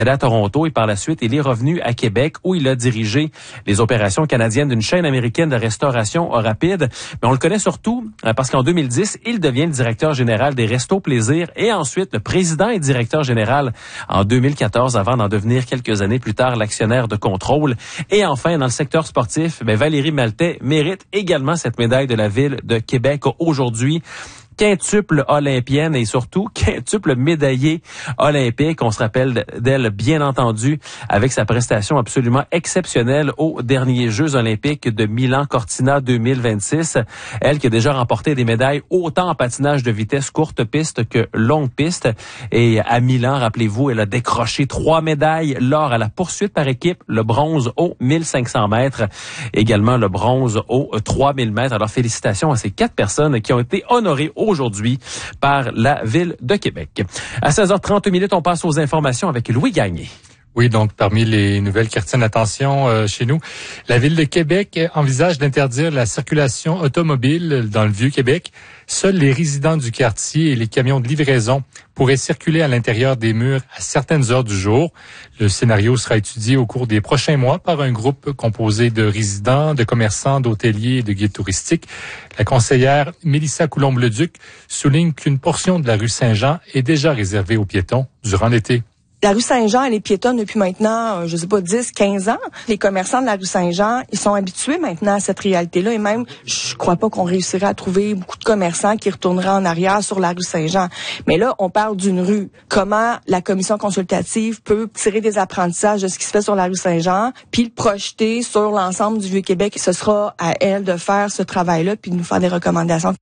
à Toronto et par la suite, il est revenu à Québec où il a dirigé les opérations canadiennes d'une chaîne américaine de restauration rapide. Mais on le connaît surtout parce qu'en 2010, il devient le directeur général des Restos Plaisir et ensuite le président et directeur général en 2014 avant d'en devenir quelques années plus tard l'actionnaire de contrôle. Et enfin, dans le secteur sportif, Valérie Maltais mérite également cette médaille de la Ville de Québec aujourd'hui. Quintuple olympienne et surtout quintuple médaillée olympique. On se rappelle d'elle, bien entendu, avec sa prestation absolument exceptionnelle aux derniers Jeux olympiques de Milan-Cortina 2026. Elle qui a déjà remporté des médailles autant en patinage de vitesse courte piste que longue piste. Et à Milan, rappelez-vous, elle a décroché 3 médailles, l'or à la poursuite par équipe, le bronze aux 1500 mètres, également le bronze aux 3000 mètres. Alors félicitations à ces 4 personnes qui ont été honorées aujourd'hui par la Ville de Québec. À 16h30, on passe aux informations avec Louis Gagné. Oui, donc parmi les nouvelles qui retiennent l'attention chez nous, la Ville de Québec envisage d'interdire la circulation automobile dans le Vieux-Québec. Seuls les résidents du quartier et les camions de livraison pourraient circuler à l'intérieur des murs à certaines heures du jour. Le scénario sera étudié au cours des prochains mois par un groupe composé de résidents, de commerçants, d'hôteliers et de guides touristiques. La conseillère Mélissa Coulombe-Leduc souligne qu'une portion de la rue Saint-Jean est déjà réservée aux piétons durant l'été. La rue Saint-Jean, elle est piétonne depuis maintenant, 10, 15 ans. Les commerçants de la rue Saint-Jean, ils sont habitués maintenant à cette réalité-là. Et même, je crois pas qu'on réussirait à trouver beaucoup de commerçants qui retourneraient en arrière sur la rue Saint-Jean. Mais là, on parle d'une rue. Comment la commission consultative peut tirer des apprentissages de ce qui se fait sur la rue Saint-Jean, puis le projeter sur l'ensemble du Vieux-Québec. Ce sera à elle de faire ce travail-là, puis de nous faire des recommandations.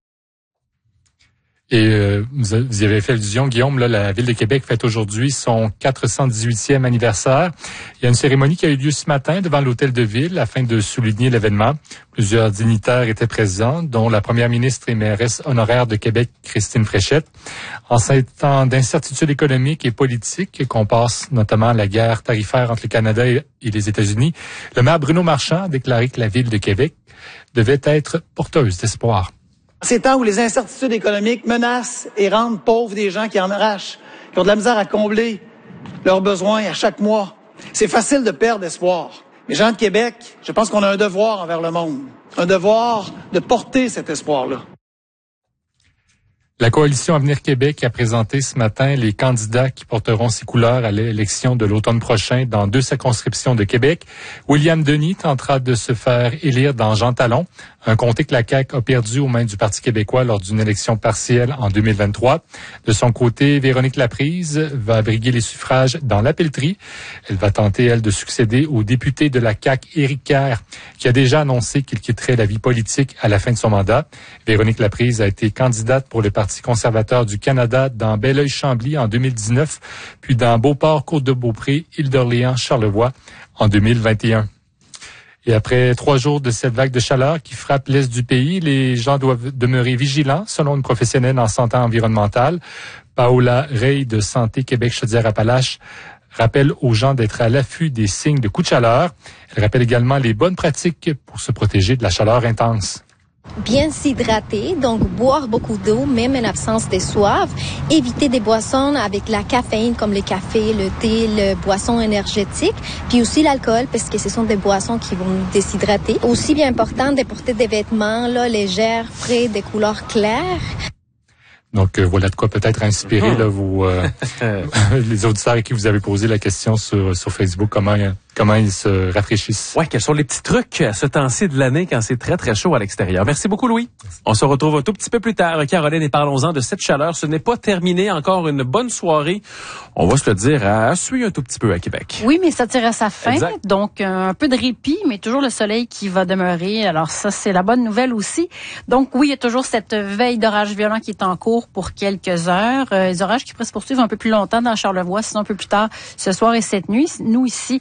Et vous y avez fait allusion, Guillaume, là, la Ville de Québec fête aujourd'hui son 418e anniversaire. Il y a une cérémonie qui a eu lieu ce matin devant l'Hôtel de Ville afin de souligner l'événement. Plusieurs dignitaires étaient présents, dont la première ministre et mairesse honoraire de Québec, Christine Fréchette. En ces temps d'incertitude économique et politique, qu'on passe notamment la guerre tarifaire entre le Canada et les États-Unis, le maire Bruno Marchand a déclaré que la Ville de Québec devait être porteuse d'espoir. Ces temps où les incertitudes économiques menacent et rendent pauvres des gens qui en arrachent, qui ont de la misère à combler leurs besoins à chaque mois, c'est facile de perdre espoir. Les gens de Québec, je pense qu'on a un devoir envers le monde, un devoir de porter cet espoir-là. La coalition Avenir Québec a présenté ce matin les candidats qui porteront ses couleurs à l'élection de l'automne prochain dans 2 circonscriptions de Québec. William Denis tentera de se faire élire dans Jean Talon, un comté que la CAQ a perdu aux mains du Parti québécois lors d'une élection partielle en 2023. De son côté, Véronique Laprise va briguer les suffrages dans la Pelletrie. Elle va tenter, elle, de succéder au député de la CAQ, Éric Kerr, qui a déjà annoncé qu'il quitterait la vie politique à la fin de son mandat. Véronique Laprise a été candidate pour le Parti conservateur du Canada dans Belleuil-Chambly en 2019, puis dans Beauport, Côte-de-Beaupré, Île-d'Orléans, Charlevoix en 2021. Et après 3 jours de cette vague de chaleur qui frappe l'est du pays, les gens doivent demeurer vigilants, selon une professionnelle en santé environnementale. Paola Rey de Santé Québec Chaudière-Appalaches rappelle aux gens d'être à l'affût des signes de coups de chaleur. Elle rappelle également les bonnes pratiques pour se protéger de la chaleur intense. Bien s'hydrater, donc boire beaucoup d'eau, même en absence de soif. Éviter des boissons avec la caféine, comme le café, le thé, les boissons énergétiques. Puis aussi l'alcool, parce que ce sont des boissons qui vont nous déshydrater. Aussi bien important de porter des vêtements légers, frais, de couleurs claires. Donc voilà de quoi peut-être inspirer là, les auditeurs à qui vous avez posé la question sur Facebook, comment ils se rafraîchissent. Ouais, quels sont les petits trucs à ce temps-ci de l'année quand c'est très, très chaud à l'extérieur. Merci beaucoup, Louis. Merci. On se retrouve un tout petit peu plus tard, Caroline, et parlons-en de cette chaleur. Ce n'est pas terminé. Encore une bonne soirée. On va se le dire, à suivre un tout petit peu à Québec. Oui, mais ça tire à sa fin. Exact. Donc, un peu de répit, mais toujours le soleil qui va demeurer. Alors ça, c'est la bonne nouvelle aussi. Donc oui, il y a toujours cette veille d'orage violent qui est en cours pour quelques heures. Les orages qui pourraient se poursuivre un peu plus longtemps dans Charlevoix, sinon un peu plus tard ce soir et cette nuit. Nous, ici, dans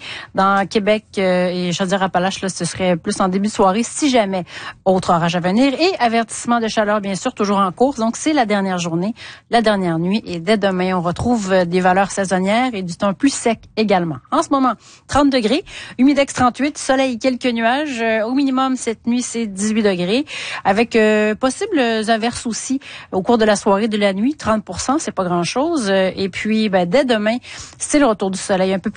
Dans Québec et Chaudière-Appalaches, là, ce serait plus en début de soirée si jamais. Autre orage à venir et avertissement de chaleur, bien sûr, toujours en cours. Donc, c'est la dernière journée, la dernière nuit. Et dès demain, on retrouve des valeurs saisonnières et du temps plus sec également. En ce moment, 30 degrés, humidex 38, soleil, quelques nuages. Au minimum, cette nuit, c'est 18 degrés. Avec possibles averses aussi au cours de la soirée, de la nuit. 30%, c'est pas grand-chose. Et puis, dès demain, c'est le retour du soleil un peu plus